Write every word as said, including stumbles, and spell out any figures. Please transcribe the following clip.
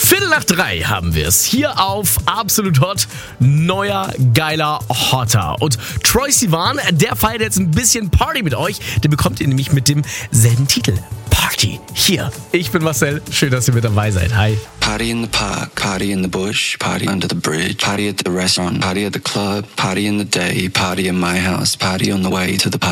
Viertel nach drei haben wir es. Hier auf Absolut Hot. Neuer, geiler Hotter. Und Troye Sivan, der feiert jetzt ein bisschen Party mit euch. Den bekommt ihr nämlich mit demselben Titel. Party. Hier. Ich bin Marcel. Schön, dass ihr mit dabei seid. Hi. Party in the park, party in the bush, party under the bridge, party at the restaurant, party at the club, party in the day, party in my house, party on the way to the party.